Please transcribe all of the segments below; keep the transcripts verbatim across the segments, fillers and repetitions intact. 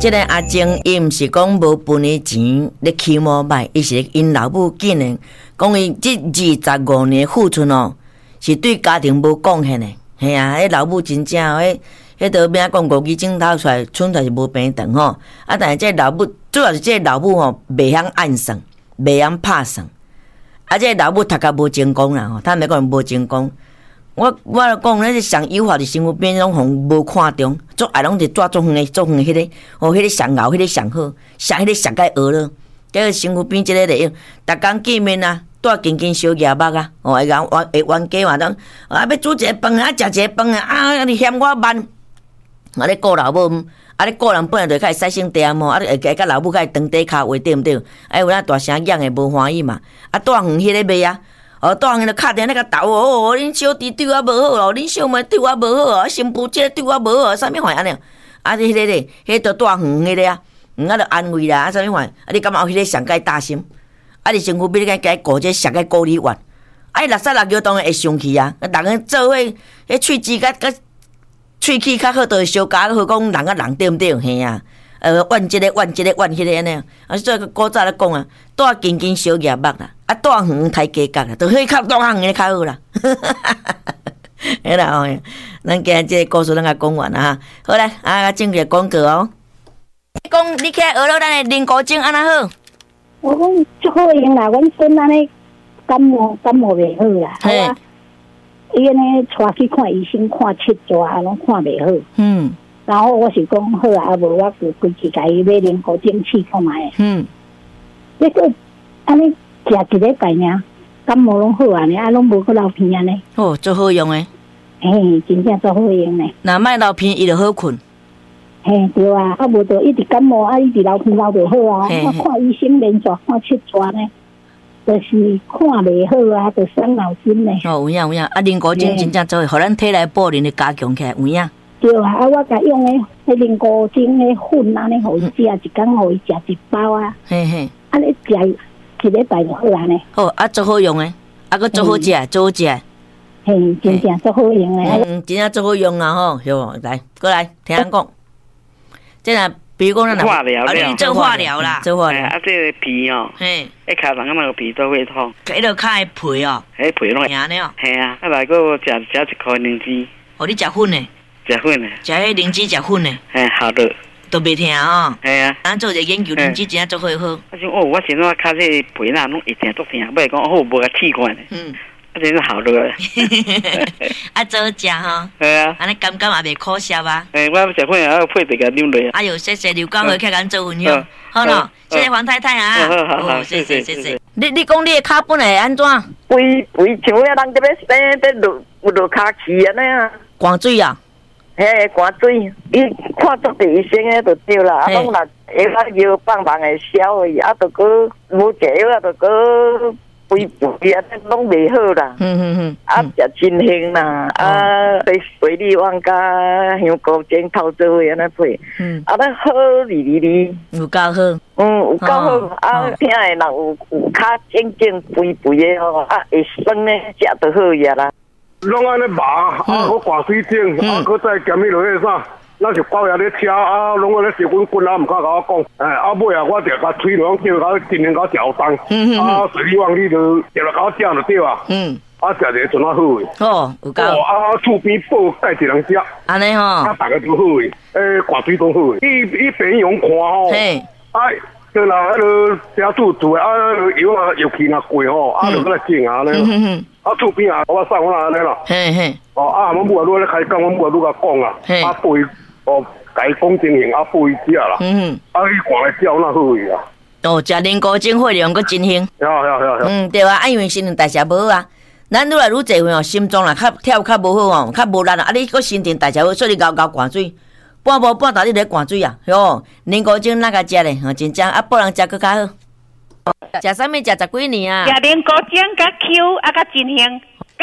这个阿晶，伊毋是讲无分的钱咧起毛歹，伊是因老母竟然讲伊这二十五年付出哦，是对家庭无贡献的。嘿啊，迄老母真正迄迄道咩讲国语镜头出来，剩在是无平等吼。啊，但是这老母主要是这老母吼，袂晓按算，袂晓拍算。啊，这老母读甲无成功啦吼，他咪讲无成功。我我讲，那是上优化的身躯边拢互无看中，做爱拢是抓做远的做远迄个，哦，迄个上熬，迄个上好，上迄个上该学了。这个身躯边即个利用，逐工见面啊，带紧紧小牙目啊，哦，会讲会冤家嘛，当啊要煮一个饭啊，食一个饭啊，啊你嫌我慢，啊你顾老母，啊你顾人本来就较会使性点嘛，啊你会甲老母较会长底骹话对毋对？啊有咱大声养的无欢喜嘛，啊带远迄个卖啊。哦，当然了，敲电那个斗哦，恁小弟对我无好哦，恁小妹对我无好哦，新妇这对我无好，啥物款安尼？啊，你迄个咧，迄个带远迄个啊，嗯啊，就安慰啦，啊，啥物款？啊，你感觉有迄个上该大心？啊，你身躯比你该顾这上该顾你完？啊，伊六十六桥当然会生气啊，逐个做伙，迄喙齿甲甲喙齿较好，就会相加好讲人甲人对毋对？嘿啊。呃，怨即个怨即个怨迄个安尼，啊，所以古早咧讲啊，带紧紧小叶目啦，啊，带远抬价格啦，就迄较带远诶较好啦。嘿啦哦，咱今日即个故事咱甲讲完啦哈，好来，啊，进个广告哦。你讲你起来学了咱诶啉古精安那好？ 我讲足好用啦，阮孙安尼感冒感冒袂好啦，好啊，伊安尼带去看医生看七抓，啊，拢看袂好。嗯。然后我是讲好啊，无我就规矩甲伊买零古精试看卖。嗯，结果安尼食一礼拜尔，感冒拢好安尼，啊拢无去流鼻安尼。 哦，最好用诶。 嘿，真正最好用诶。 若莫流鼻，伊就好困。 嘿，对啊，啊无就一直感冒，啊一直流鼻流就好啊。我看医生连续看七抓呢，就是看袂好啊，就伤脑筋呢。 哦，有影有影，啊零古精真正做会，互咱体内保能的加强起来，有影。 对啊，啊，我甲用诶，迄零古精诶粉安尼，互伊食一工，互伊食一包啊。嘿嘿，安尼食一礼拜就好安尼。 好，啊，足好用诶，啊，佫足好食，足好食。 嘿，真正足好用诶。 嗯，真正足好用啊吼，哟，来，过来听人讲。即若比如讲咱化疗， 啊，你做化疗啦，做化疗。 啊，这个皮哦，嘿，一骹人那个皮都会痛。 迄落骹诶皮哦， 迄皮拢。 安尼哦。 系啊，啊来个食食一颗灵芝。 哦，你食粉诶？ 食粉诶， 食迄灵芝食粉诶， 嘿，好的， 都袂听哦。 系啊， 咱做一个研究，灵芝真正做伙好。 我想哦，我现在卡这皮啦，拢一定足疼，不是讲好无个气管诶。嗯，啊，真是好的。 啊，做食吼。 系啊， 安尼感觉也袂可惜啊。 诶，我食粉啊，配一个牛奶。 哎呦，谢谢刘教授，客咱做分享，好咯，谢谢黄太太啊。 好好好， 谢谢谢谢。你你讲你的脚本会安怎？ 规规像遐人特别生得落有落脚气安尼啊。 寒水啊？ 嘿，寒水，伊看足地医生诶，就对啦。啊，拢若下啊药棒棒会消而已，啊，着个无食药啊，着个肥肥啊，拢袂好啦。嗯嗯嗯。啊，食真香啦，啊，对水里往加香菇精泡做伙安尼配。嗯。啊，咱好哩哩哩。 有够好。 嗯，有够好。啊，听诶人有有较正正肥肥诶吼，啊，会酸诶，食着好呀啦。 拢安尼麻，啊，我挂水井，啊，佮再兼迄落迄啥，咱就包爷咧车啊，拢安尼烧滚滚啊，毋敢甲我讲，哎，啊尾啊，我就甲吹落叫甲尽量甲调动，啊，水里往你就调落甲我食就对啊，嗯，啊，食一个阵啊好诶， 哦，有够， 哦，啊，厝边报带一人食， 安尼吼， 啊，大家都好诶，诶，挂水都好诶，伊伊平用看吼，嘿，啊。对啦，迄个家厝厝啊，药啊药气若贵吼，啊，就过来整啊咧。啊，厝边啊，我送我安尼啦。嘿嘿。哦，啊，阮母啊，愈咧开讲，阮母啊，愈甲讲啊，啊，陪哦，家讲情形，啊，陪伊食啦。嗯。啊，伊看来照那好伊啊。 哦，食零古精血量佫真香。 对啊，对啊，对啊。 嗯，对啊，啊，因为身体代谢无好啊，咱愈来愈侪岁哦，心脏啦较跳较无好哦，较无力啊，啊，你佫身体代谢无，所以你熬熬寒水。半晡半昼你咧寒水啊，哟，零古精哪个食咧？吼，真正啊，别人食佫较好。食啥物？食十几年啊？ 食零古精甲 Q 啊，甲真香，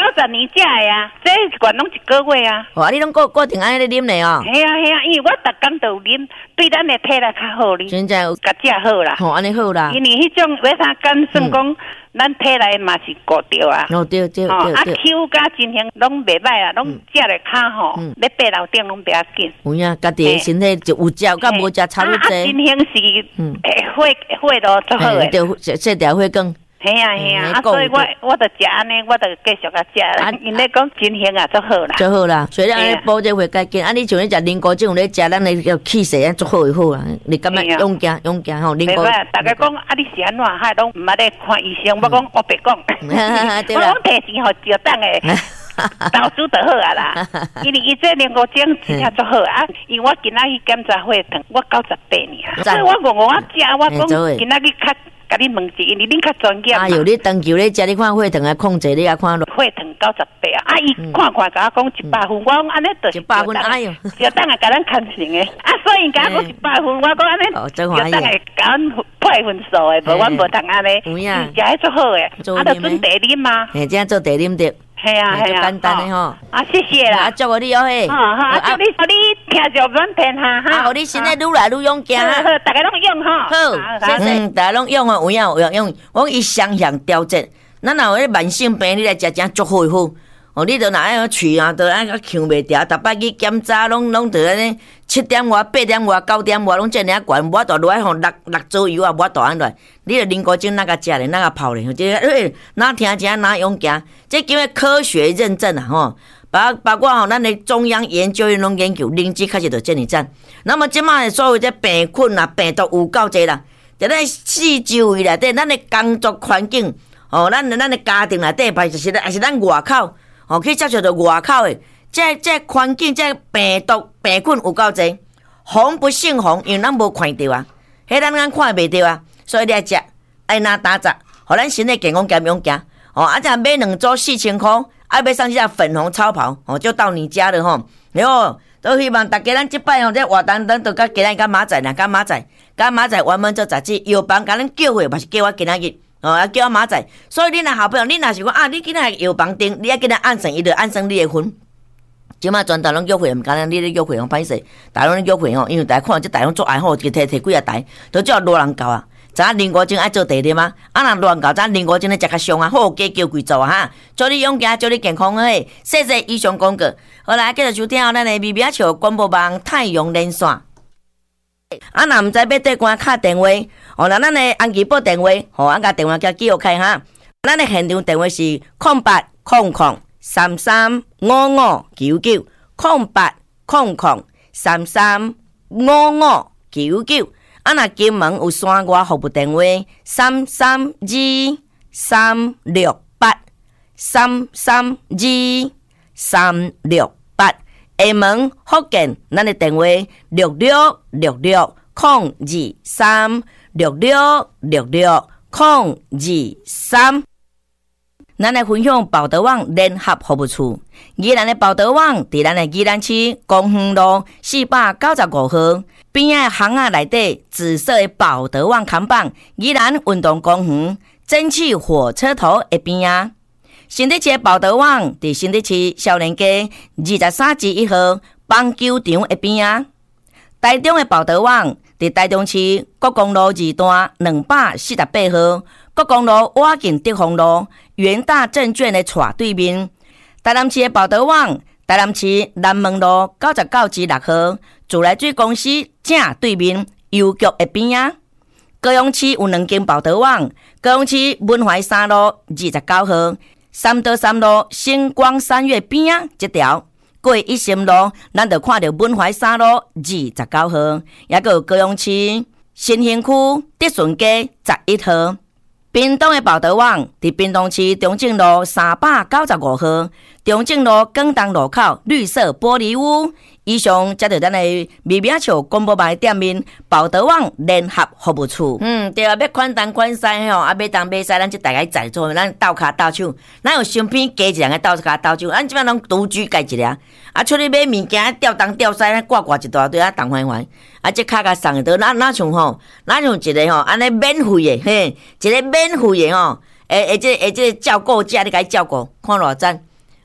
九十年食的啊，这一罐拢一个月啊。 哦，你拢固固定安尼咧啉咧哦。 系啊系啊，因为我逐工都有啉，对咱的体力较好哩。 真正有甲食好啦。 吼，安尼好啦。 因为迄种为啥敢算讲，咱体内嘛是顾着啊。 哦，对对对对。 啊 Q 甲真行拢袂歹啊，拢食咧较好，咧爬楼顶拢袂要紧。 有影，家己身体就有食，甲无食差不多。 啊，真行是，诶，血血都做好诶。 对，这这条血更。 系啊系啊，啊，所以我我着食安尼，我着继续甲食啦。因为讲真行啊，做好啦， 做好啦。所以安尼补这血较紧。啊，你像你食菱角种咧食，咱咧个气势啊，做好就好啦。你感觉勇敢勇敢吼，菱角。 大家讲啊，你是安怎？还拢毋捌咧看医生，我讲我别讲，我讲摕钱互就当诶。投资就好啊啦，因为伊这菱角种真正做好啊。因为我今仔去检查血糖，我九十八尔，所以我讲我食，我讲今仔日较。甲你问一下，因为恁较专业嘛。 哎呦，你长久咧食，你看血糖啊控制，你啊看落。 血糖九十八啊！啊，伊看看甲我讲一百分，我讲安尼就是一百分，哎呦， 就等下甲咱看成诶。啊，所以甲我讲一百分，我讲安尼，就等下甲咱配分数诶，无阮无通安尼。有影，食迄做好诶，啊，就准茶啉嘛。 嘿，这样做茶啉着。 系啊系啊， 简单诶吼。 啊，谢谢啦。 啊，祝我你哦嘿。 好好，啊，祝你祝你听着软片哈哈。 啊，互你身体愈来愈勇敢。 好，大家拢用哈。 好，谢谢。大家拢用哦，有影有用用。我伊双向调节，咱若有咧慢性病，你来食真足好好。哦，你着若爱喙啊，着爱个呛袂调，逐摆去检查，拢拢着安尼七点外、八点外、九点外，拢遮尔啊悬，无法度落来吼，六六左右啊，无法度安落。你着菱角精哪个食咧，哪个泡咧？即个哪听真哪勇敢，这叫做科学认证啊！吼，包包括吼，咱的中央研究院拢研究，灵芝开始着遮尔赞。那么即卖所有这病菌啊、病毒有够济啦。在咱四周围内底，咱的工作环境，哦，咱咱的家庭内底，排就是也是咱外口，哦，去接触到外口的，这这环境，这病毒病菌有够济，红不胜红，因为咱无看到啊，迄咱咱看袂到啊，所以你爱食，爱拿打杂，互咱身体健康健勇行，哦，啊，再买两组四千块，爱买上一只粉红超跑，哦，就到你家了吼，然后都希望大家咱即摆吼，这活动咱都甲今日甲马仔啦，甲马仔。甲马仔原本做杂志，药房甲咱叫回，嘛是叫我今仔日，哦，啊叫我马仔。所以恁若好朋友，恁若是讲啊，你今仔药房订，你爱今仔按算，伊就按算你的分。即马全台拢约会，毋敢咱你咧约会，用歹势，大拢咧约会吼，因为大家看即大拢做爱好，摕摕几啊台，都叫罗人教啊。咱菱角精爱做茶啉吗？啊，若罗人教，咱菱角精咧食较香啊，好加叫贵做啊哈。祝你勇敢，祝你健康嘿！谢谢以上广告。好来，继续收听咱的微微笑广播网太阳连线。啊，若毋知要对官敲电话，哦，那咱的安吉报电话，吼，啊，甲电话叫记录开哈。咱的现场电话是空八空空三三五五九九，空八空空三三五五九九。啊，若金门有山外服务电话三三二三六八三三二三六八。厦门福建，咱的电话六六六六空二三六六六六空二三。咱来分享报德网联合服务处，宜兰的报德网伫咱的宜兰市公园路四百九十五号边仔巷仔内底紫色的报德网看板，宜兰运动公园蒸汽火车头的边仔。新德市报德网伫新德市少年街二十三至一号棒球场的边仔。台中的报德网伫台中市国公路二段两百四十八号，国公路瓦近德丰路元大证券的斜对面。台南市的报德网，台南市南门路九十九至六號，自來水公司正對面郵局的邊啊。高雄市有兩間報德網，高雄市文懷三路二十九號，三德三路星光三月邊啊這條。過一心路，咱就看到文懷三路二十九號，也個有高雄市新興區德順街十一號。屏東的報德網伫屏東市中正路三百九十五號，中正路廣東路口綠色玻璃屋。以上才是咱的微微笑廣播網店面報德網聯合服務處。嗯，對啊，要款東款西吼，啊，買東買西，咱即大家在做，咱鬥卡鬥手，咱有商品加一人個鬥卡鬥手，咱即擺攏獨居家一個，啊，出去買物件吊東吊西，掛掛一大堆啊，東環環，啊，即卡甲送的，哪哪像吼，哪像一個吼，安尼免費的，嘿，一個免費的吼，誒誒，即誒即照顧者你甲伊照顧，看偌讚。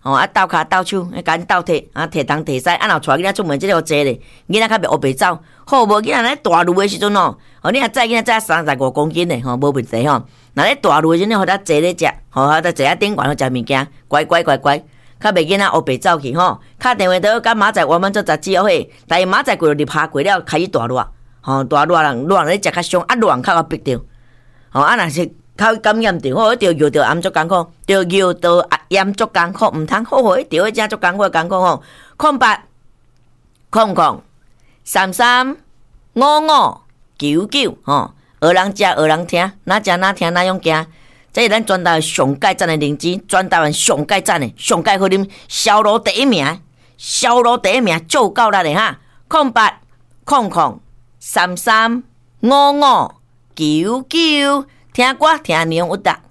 吼啊斗骹斗手，甲因斗摕啊摕东摕西，啊若带囡仔出门，即个坐咧，囡仔较袂黑白走。好无囡仔咧大路的时阵哦，吼你若载囡仔载三十五公斤的吼，无问题吼。若咧大路的时阵，互他坐咧食，吼互他坐喺顶悬好食物件，乖乖乖乖，较袂囡仔黑白走去吼。敲电话倒甲马仔我们做杂志哦嘿，但是马仔过入拍过了，开始大热，吼大热人热咧食较凶，啊热较逼着，吼啊若是较感染着，吼着药着暗足艰苦，着药着炎足艰苦，毋通好好着迄只足艰苦艰苦吼。空八空空三三五五九九吼。学人食，学人听，哪食哪听哪样行。这是咱全台湾上界赞的灵芝，全台湾上界赞的，上界好啉，销路第一名，销路第一名，做够力的哈！空八空空三三五五九九，听歌听牛有达。